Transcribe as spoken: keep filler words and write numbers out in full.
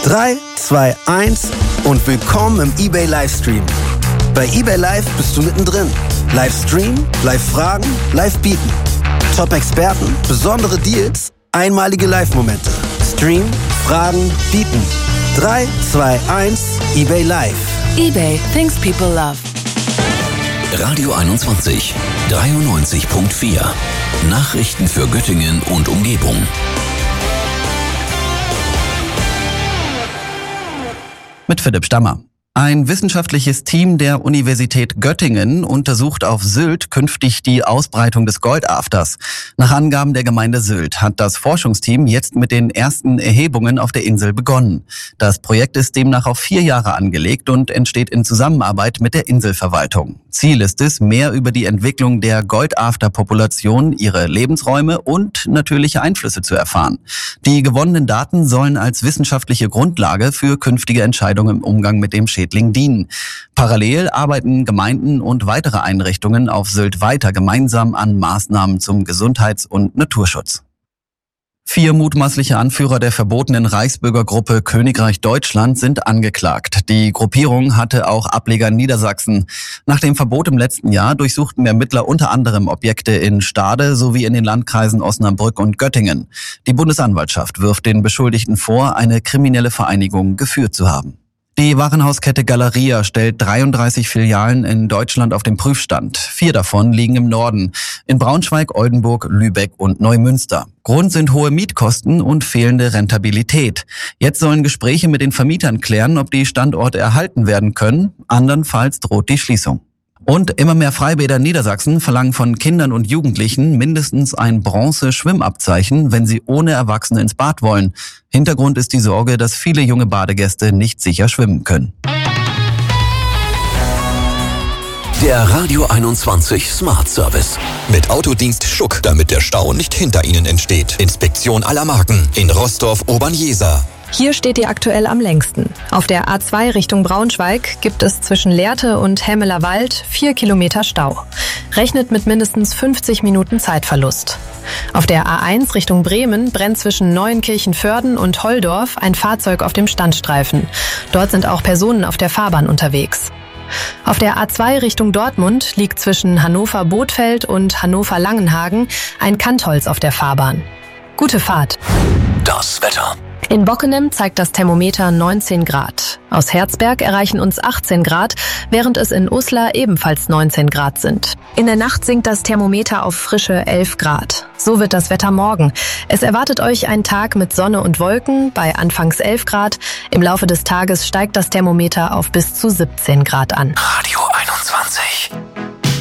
drei, zwei, eins und willkommen im eBay Livestream. Bei eBay Live bist du mittendrin. Live streamen, live fragen, live bieten. Top-Experten, besondere Deals, einmalige Live-Momente. Stream, fragen, bieten. drei, zwei, eins, eBay Live. eBay, things people love. Radio einundzwanzig, dreiundneunzig Komma vier. Nachrichten für Göttingen und Umgebung. Mit Philipp Stammer. Ein wissenschaftliches Team der Universität Göttingen untersucht auf Sylt künftig die Ausbreitung des Goldafters. Nach Angaben der Gemeinde Sylt hat das Forschungsteam jetzt mit den ersten Erhebungen auf der Insel begonnen. Das Projekt ist demnach auf vier Jahre angelegt und entsteht in Zusammenarbeit mit der Inselverwaltung. Ziel ist es, mehr über die Entwicklung der Goldafter-Population, ihre Lebensräume und natürliche Einflüsse zu erfahren. Die gewonnenen Daten sollen als wissenschaftliche Grundlage für künftige Entscheidungen im Umgang mit dem Schädling dienen. Parallel arbeiten Gemeinden und weitere Einrichtungen auf Sylt weiter gemeinsam an Maßnahmen zum Gesundheits- und Naturschutz. Vier mutmaßliche Anführer der verbotenen Reichsbürgergruppe Königreich Deutschland sind angeklagt. Die Gruppierung hatte auch Ableger in Niedersachsen. Nach dem Verbot im letzten Jahr durchsuchten Ermittler unter anderem Objekte in Stade sowie in den Landkreisen Osnabrück und Göttingen. Die Bundesanwaltschaft wirft den Beschuldigten vor, eine kriminelle Vereinigung geführt zu haben. Die Warenhauskette Galeria stellt dreiunddreißig Filialen in Deutschland auf den Prüfstand. Vier davon liegen im Norden, in Braunschweig, Oldenburg, Lübeck und Neumünster. Grund sind hohe Mietkosten und fehlende Rentabilität. Jetzt sollen Gespräche mit den Vermietern klären, ob die Standorte erhalten werden können. Andernfalls droht die Schließung. Und immer mehr Freibäder in Niedersachsen verlangen von Kindern und Jugendlichen mindestens ein Bronze-Schwimmabzeichen, wenn sie ohne Erwachsene ins Bad wollen. Hintergrund ist die Sorge, dass viele junge Badegäste nicht sicher schwimmen können. Der Radio einundzwanzig Smart Service. Mit Autodienst Schuck, damit der Stau nicht hinter Ihnen entsteht. Inspektion aller Marken in Rostorf-Obernjeser. Hier steht ihr aktuell am längsten. Auf der A zwei Richtung Braunschweig gibt es zwischen Lehrte und Hämeler Wald vier Kilometer Stau. Rechnet mit mindestens fünfzig Minuten Zeitverlust. Auf der A eins Richtung Bremen brennt zwischen Neuenkirchen-Vörden und Holdorf ein Fahrzeug auf dem Standstreifen. Dort sind auch Personen auf der Fahrbahn unterwegs. Auf der A zwei Richtung Dortmund liegt zwischen Hannover-Bothfeld und Hannover-Langenhagen ein Kantholz auf der Fahrbahn. Gute Fahrt. Das Wetter. In Bockenem zeigt das Thermometer neunzehn Grad. Aus Herzberg erreichen uns achtzehn Grad, während es in Uslar ebenfalls neunzehn Grad sind. In der Nacht sinkt das Thermometer auf frische elf Grad. So wird das Wetter morgen. Es erwartet euch ein Tag mit Sonne und Wolken bei anfangs elf Grad. Im Laufe des Tages steigt das Thermometer auf bis zu siebzehn Grad an.